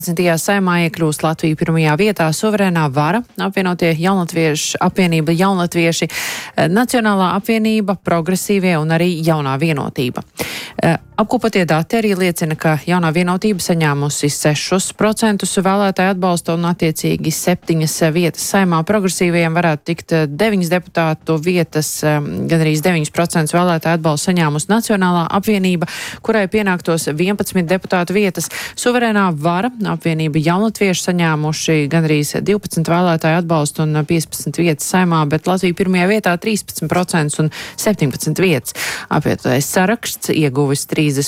Saimā iekļūst Latviju pirmajā vietā suverēnā vara, apvienība jaunatvieši, Nacionālā apvienība, progresīvie un arī jaunā vienotība. Apkopotie dati arī liecina, ka jaunā vienotība saņēmusi 6% vēlētāju atbalstu un attiecīgi 7 vietas Saimā. Progresīvajiem varētu tikt 9 deputātu vietas, gandrīz 9% vēlētāju atbalstu saņēmusi Nacionālā apvienība, kurai pienāktos 11 deputātu vietas. Suverēnā vara, apvienība jaunatvieši saņēmuši gandrīz 12 vēlētāju atbalstu un 15 vietas Saimā, bet Latvija pirmajā vietā 13% un 17 vietas. Apvienotais saraksts ieguvis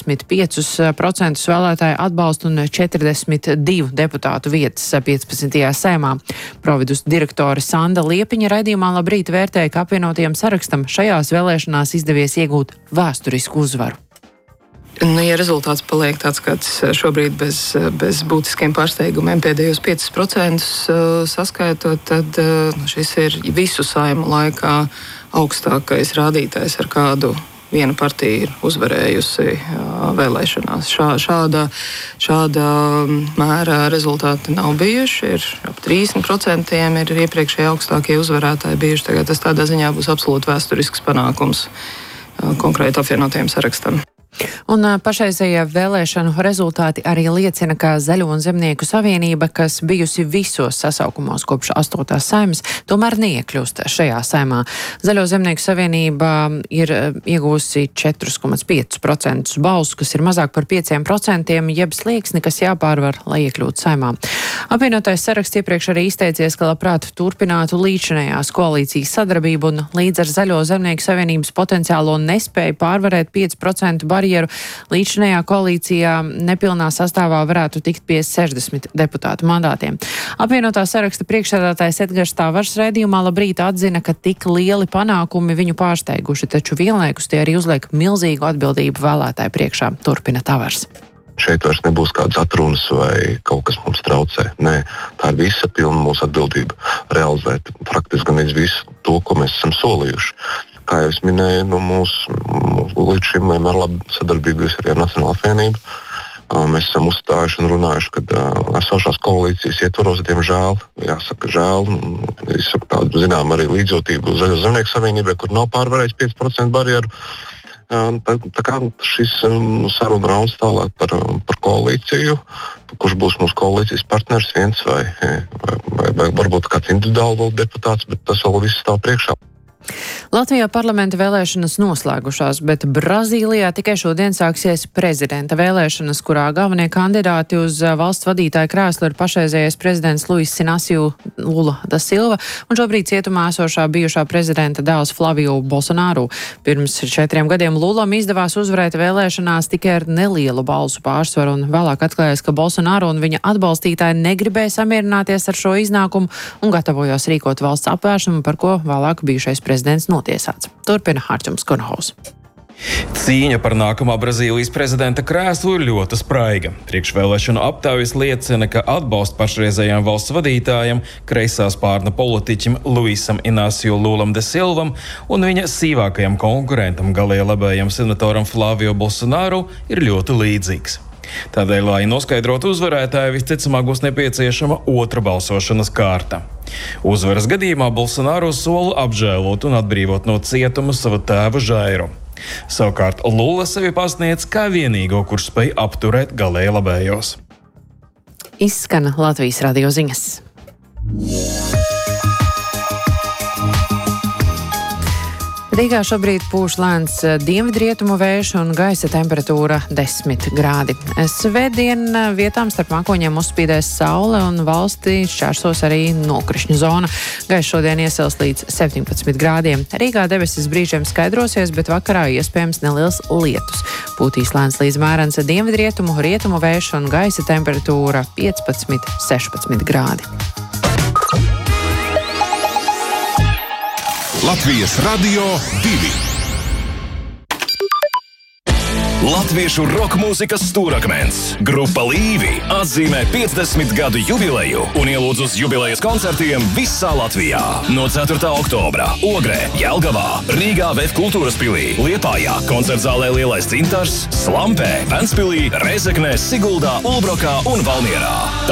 35% vēlētāju atbalstu un 42 deputātu vietas 15. Saimā. Providus direktore Sanda Liepiņa raidījumā Labrīt vērtēja, ka apvienotajam sarakstam šajās vēlēšanās izdevies iegūt vēsturisku uzvaru. Ja rezultāts paliek tāds, kāds šobrīd bez būtiskiem pārsteigumiem pēdējos 5% saskaitot, tad šis ir visu Saimu laikā augstākais rādītājs, ar kādu viena partija ir uzvarējusi vēlēšanās. Šāda mērā rezultāti nav bijuši. Ir ap 30% ir iepriekšēji augstākie uzvarētāji bijuši. Tagad tas tādā ziņā būs absolūti vēsturisks panākums konkrēti apvienotajam sarakstam. Un pašreizējie vēlēšanu rezultāti arī liecina, ka Zaļo un Zemnieku savienība, kas bijusi visos sasaukumos kopš 8. Saimas, tomēr neiekļūst šajā Saimā. Zaļo Zemnieku savienība ir iegūsi 4,5% balsu, kas ir mazāk par 5%, jeb slieksni, kas jāpārvar, lai iekļūtu Saimā. Apvienotais saraksts iepriekš arī izteicies, ka labprāt turpinātu līdzinējās koalīcijas sadarbību un līdz ar Zaļo Zemnieku savienības potenciālo nespēju pārvarēt 5% barjeru līdzinējā koalīcijā nepilnā sastāvā varētu tikt pie 60 deputātu mandātiem. Apvienotā saraksta priekšsēdētājs Edgars Tavars raidījumā Labrīt atzina, ka tik lieli panākumi viņu pārsteiguši, taču vienlaikus tie arī uzliek milzīgu atbildību vēlētāju priekšā. Turpina Tavars. Šeit vairs nebūs kādas atrunas vai kaut kas mums traucē. Nē, tā ir visa pilna mūsu atbildība realizēt praktiski gan visu to, ko mēs esam solījuši. Kā jau es minēju, mūsu līdz šim vienmēr labi sadarbība arī ar Nacionālo apvienību. Mēs esam uzstājuši un runājuši, ka esošās koalīcijas ietvaros, diemžēl, jāsaka žēl, izsaka tādu, arī līdzjūtību Zaļo Zemnieku savienībai, kur nav pārvarējis 5% barjeru. Tā kā šis saruna rauns tālāk par koalīciju, kurš būs mūsu koalīcijas partners, viens vai varbūt kāds individuāli deputāts, bet tas vēl viss stāv priekšā. Latvijā parlamenta vēlēšanas noslēgušās, bet Brazīlijā tikai šodien sāksies prezidenta vēlēšanas, kurā galvenie kandidāti uz valsts vadītāja krēslu ir pašreizējais prezidents Luis Inácio Lula da Silva un šobrīd cietumā esošā bijušā prezidenta dēls Flavio Bolsonaro. Pirms 4 gadiem Lulam izdevās uzvarēt vēlēšanās tikai ar nelielu balsu pārsvaru un vēlāk atklājās, ka Bolsonaro un viņa atbalstītāji negribēja samierināties ar šo iznākumu un gatavojās rīkot valsts apvērsumu, par ko vēlāk bijušais prezidents notiesāts. Turpina Hārķums Kornhaus. Cīņa par nākamā Brazīlijas prezidenta krēslu ir ļoti spraiga. Priekšvēlēšanu aptaujas liecina, ka atbalsts pašreizējām valsts vadītājam, kreisā spārna politiķim Luisam Inácio Lulam da Silvam un viņa sīvākajam konkurentam galēji labējam senatoram Flavio Bolsonaro ir ļoti līdzīgs. Tādēļ, lai noskaidrotu uzvarētāju, visticamāk būs nepieciešama otra balsošanas kārta. Uzvaras gadījumā Bolsonaro sola apžēlot un atbrīvot no cietuma savu tēvu Žairu. Savukārt Lula sevi pasniedz kā vienīgo, kurš spēj apturēt galēji labējos. Izskan Latvijas radio ziņas. Rīgā šobrīd pūš lēns dienvidrietumu vējš un gaisa temperatūra 10 grādi. Svētdien vietām starp mākoņiem uzspīdēs saule un valstī šķērsos arī nokrišņu zona. Gaisa šodien iesils līdz 17 grādiem. Rīgā debesis brīžiem skaidrosies, bet vakarā iespējams neliels lietus. Pūtīs lēns līdz mērens dienvidrietumu, rietumu vējš un gaisa temperatūra 15-16 grādi. Latvijas Radio 2. Latviešu roka mūzikas stūrakmens Grupa Līvi atzīmē 50 gadu jubileju un ielūdz uz jubilejas koncertiem visā Latvijā. No 4. oktobra Ogrē, Jelgavā, Rīgā VF kultūras pilī, Liepājā, koncertzālē Lielais Dzintars, Slampē, Ventspilī, Rezeknē, Siguldā, Ulbrokā un Valmierā.